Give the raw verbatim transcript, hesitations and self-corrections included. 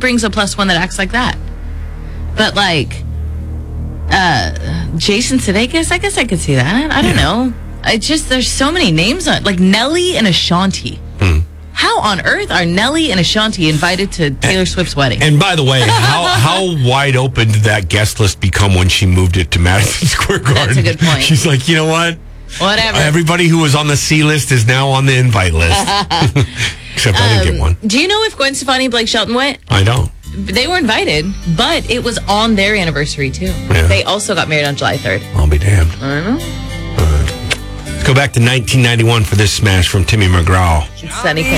brings a plus one that acts like that. But like, uh, Jason Sudeikis, I guess I could see that. I don't yeah. know. I just, there's so many names on, like Nelly and Ashanti. Hmm. How on earth are Nelly and Ashanti invited to Taylor and, Swift's wedding? And by the way, how how wide open did that guest list become when she moved it to Madison Square Garden? That's a good point. She's like, you know what? Whatever. Everybody who was on the C list is now on the invite list. Except I didn't um, get one. Do you know if Gwen Stefani and Blake Shelton went? I don't. They were invited, but it was on their anniversary, too. Yeah. They also got married on July third. I'll be damned. I know. Uh, let's go back to nineteen ninety-one for this smash from Timmy McGraw. Sunny